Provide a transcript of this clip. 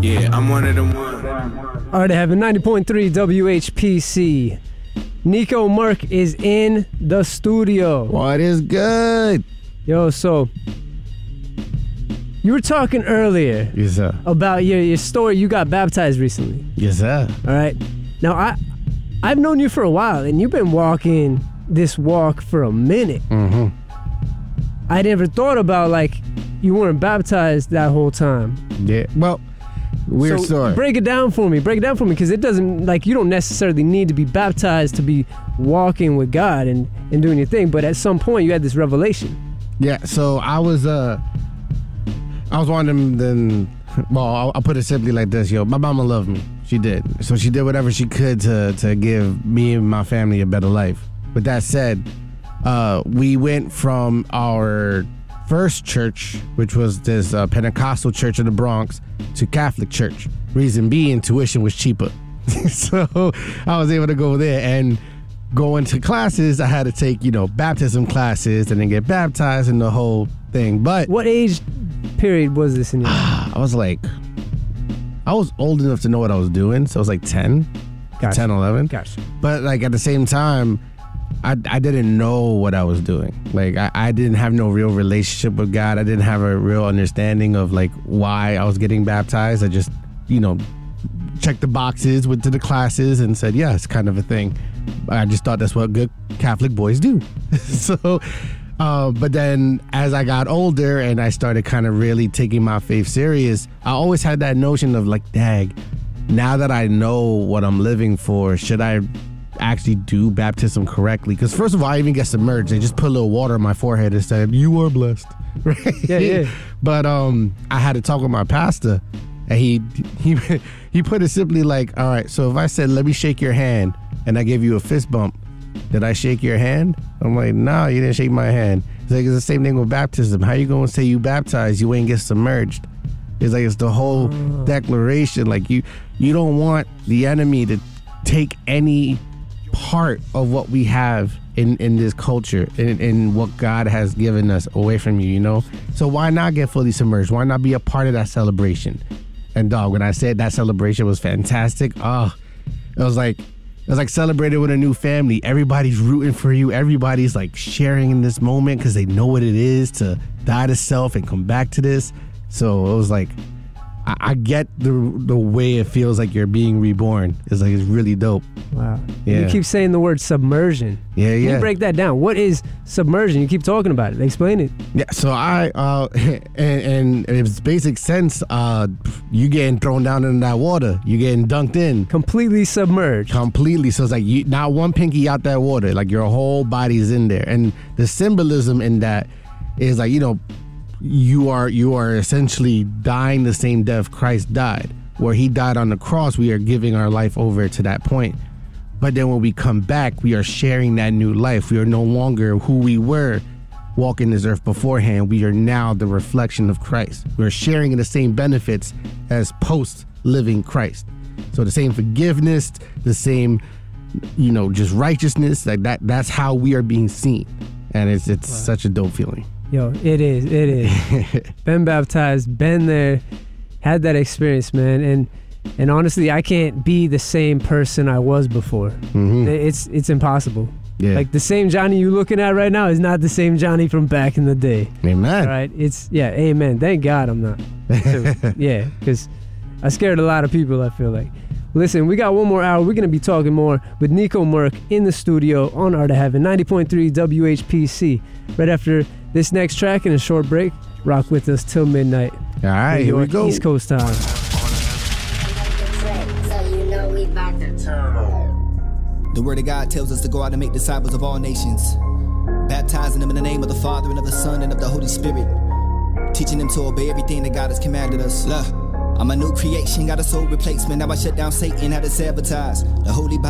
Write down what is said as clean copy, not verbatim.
Yeah, I'm one of them ones. All right, I have a 90.3 WHPC. Nico Merck is in the studio. What is good? Yo, so you were talking earlier Yes, sir. about your story. You got baptized recently. Yes, sir. All right. Now, I've known you for a while, and you've been walking this walk for a minute. Mm-hmm. I never thought about, like, you weren't baptized that whole time. Yeah. Well, weird story. Break it down for me, because it doesn't, like, you don't necessarily need to be baptized to be walking with God and doing your thing, but at some point you had this revelation. Yeah, so I was one of them, well, I'll put it simply like this, yo. My mama loved me. She did. So she did whatever she could to give me and my family a better life. With that said, we went from our first church, which was this Pentecostal church in the Bronx, to Catholic church. Reason being, tuition was cheaper. So I was able to go there and go into classes. I had to take, baptism classes and then get baptized and the whole thing. But what age period was this in your life? I was old enough to know what I was doing. So I was like 10, Gotcha. 10, 11. Gotcha. But like at the same time, I didn't know what I was doing. Like I didn't have no real relationship with God. I didn't have a real understanding of like why I was getting baptized. I just, checked the boxes, went to the classes and said, yeah, it's kind of a thing. I just thought that's what good Catholic boys do. So, but then as I got older and I started kind of really taking my faith serious, I always had that notion of like, dag, now that I know what I'm living for, should I actually do baptism correctly? Because first of all, I even get submerged. They just put a little water on my forehead and said, you are blessed. Right? Yeah. But I had to talk with my pastor, and he put it simply like, all right, so if I said, let me shake your hand, and I gave you a fist bump, did I shake your hand? I'm like, no, you didn't shake my hand. It's like, it's the same thing with baptism. How you going to say you baptized, you ain't get submerged? It's like, it's the whole declaration. Like, you don't want the enemy to take any part of what we have in this culture, in what God has given us away from you, So why not get fully submerged? Why not be a part of that celebration? And dog, when I said that celebration was fantastic, it was like celebrating with a new family. Everybody's rooting for you. Everybody's like sharing in this moment because they know what it is to die to self and come back to this. So it was like, I get the way it feels like you're being reborn. It's really dope. Wow. Yeah. You keep saying the word submersion. Yeah. Can you break that down? What is submersion? You keep talking about it. Explain it. Yeah, so I and in its basic sense, you getting thrown down in that water. You getting dunked in. Completely submerged. Completely. So it's like not one pinky out that water. Like your whole body's in there. And the symbolism in that is like, you are essentially dying the same death Christ died. Where he died on the cross, we are giving our life over to that point. But then when we come back, we are sharing that new life. We are no longer who we were walking this earth beforehand. We are now the reflection of Christ. We're sharing in the same benefits as post-living Christ. So the same forgiveness, the same, just righteousness, like that's how we are being seen. And it's wow. Such a dope feeling. Yo, it is. Been baptized, been there, had that experience, man. And honestly, I can't be the same person I was before. Mm-hmm. It's impossible. Yeah. Like the same Johnny you looking at right now is not the same Johnny from back in the day. Amen. Right? Amen. Thank God I'm not. Yeah, because I scared a lot of people, I feel like. Listen, we got one more hour. We're going to be talking more with Nico Merck in the studio on Art of Heaven, 90.3 WHPC. Right after this next track and a short break, rock with us till midnight. All right, here we go. East Coast time. The word of God tells us to go out and make disciples of all nations, baptizing them in the name of the Father and of the Son and of the Holy Spirit, teaching them to obey everything that God has commanded us. Look, I'm a new creation, got a soul replacement. Now I shut down Satan, had to sabotage the Holy Bible.